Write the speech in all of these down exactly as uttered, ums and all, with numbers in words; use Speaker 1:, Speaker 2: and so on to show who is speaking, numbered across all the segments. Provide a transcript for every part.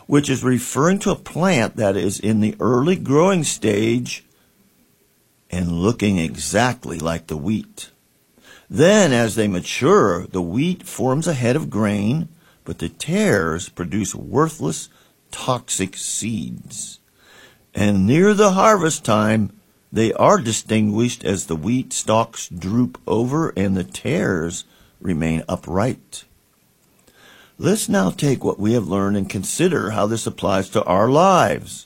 Speaker 1: which is referring to a plant that is in the early growing stage and looking exactly like the wheat. Then, as they mature, the wheat forms a head of grain, but the tares produce worthless, toxic seeds. And near the harvest time, they are distinguished as the wheat stalks droop over and the tares remain upright. Let's now take what we have learned and consider how this applies to our lives.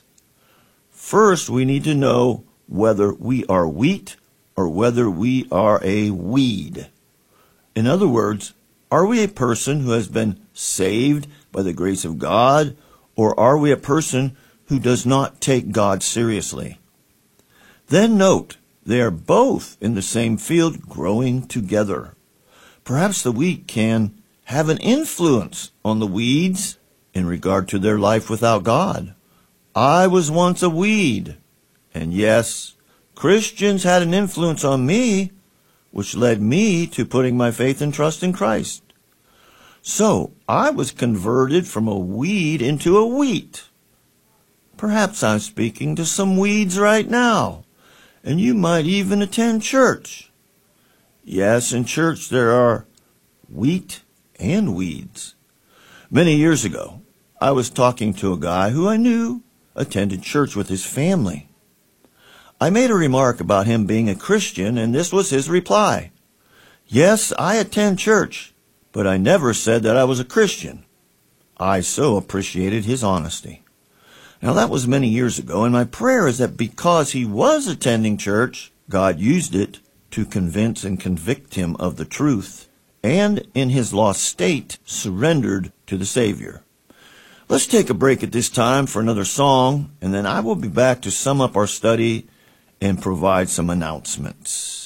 Speaker 1: First, we need to know whether we are wheat or whether we are a weed. In other words, are we a person who has been saved by the grace of God, or are we a person who does not take God seriously? Then note, they are both in the same field growing together. Perhaps the wheat can have an influence on the weeds in regard to their life without God. I was once a weed, and yes, Christians had an influence on me, which led me to putting my faith and trust in Christ. So, I was converted from a weed into a wheat. Perhaps I'm speaking to some weeds right now, and you might even attend church. Yes, in church there are wheat and weeds. Many years ago, I was talking to a guy who I knew attended church with his family. I made a remark about him being a Christian, and this was his reply. Yes, I attend church, but I never said that I was a Christian. I so appreciated his honesty. Now, that was many years ago, and my prayer is that because he was attending church, God used it to convince and convict him of the truth, and in his lost state, surrendered to the Savior. Let's take a break at this time for another song, and then I will be back to sum up our study and provide some announcements.